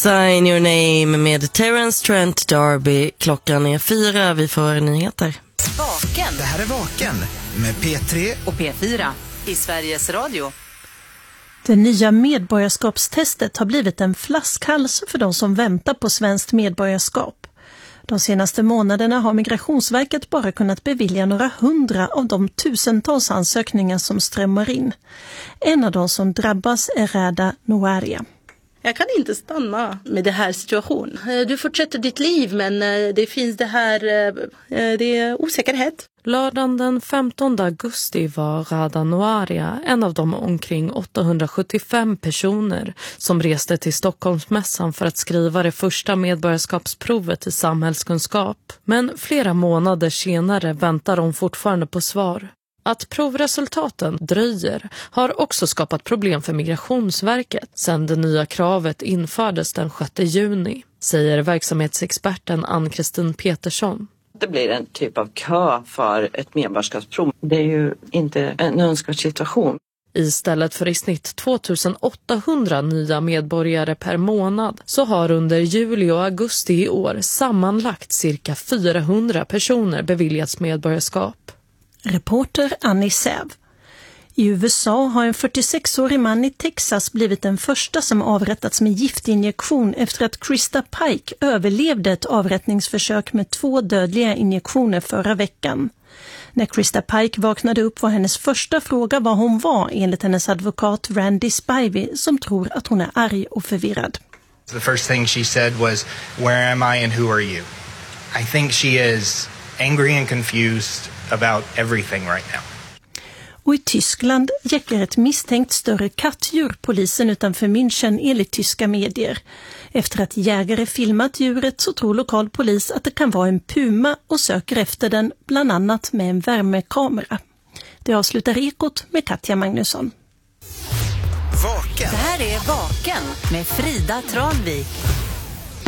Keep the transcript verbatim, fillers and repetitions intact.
Sign Your Name med Terence Trent D'Arby. Klockan är fyra, vi får nyheter. Vaken. Det här är Vaken med P tre och P fyra i Sveriges Radio. Det nya medborgarskapstestet har blivit en flaskhals för de som väntar på svenskt medborgarskap. De senaste månaderna har Migrationsverket bara kunnat bevilja några hundra av de tusentals ansökningar som strömmar in. En av de som drabbas är Rada Noaria. Jag kan inte stanna med det här situationen. Du fortsätter ditt liv, men det finns det här, det är osäkerhet. Lördagen den femtonde augusti var Rada Noaria en av de omkring åttahundrasjuttiofem personer som reste till Stockholmsmässan för att skriva det första medborgarskapsprovet i samhällskunskap. Men flera månader senare väntar de fortfarande på svar. Att provresultaten dröjer har också skapat problem för Migrationsverket sedan det nya kravet infördes den sjätte juni, säger verksamhetsexperten Ann-Kristin Petersson. Det blir en typ av kö för ett medborgarskapsprov. Det är ju inte en önskvärd situation. Istället för i snitt tvåtusenåttahundra nya medborgare per månad så har under juli och augusti i år sammanlagt cirka fyrahundra personer beviljats medborgarskap. Reporter Annie Säv. I U S A har en fyrtiosexårig man i Texas blivit den första som avrättats med giftinjektion efter att Krista Pike överlevde ett avrättningsförsök med två dödliga injektioner förra veckan. När Krista Pike vaknade upp var hennes första fråga vad hon var, enligt hennes advokat Randy Spivey, som tror att hon är arg och förvirrad. The first thing she said was, "Where am I and who are you?" I think she is angry and confused about everything right now. Och i Tyskland jäckar ett misstänkt större kattdjur polisen utanför München enligt tyska medier. Efter att jägare filmat djuret så tror lokal polis att det kan vara en puma och söker efter den bland annat med en värmekamera. Det avslutar Ekot med Katja Magnusson. Vaken. Det här är Vaken med Frida Tranvik.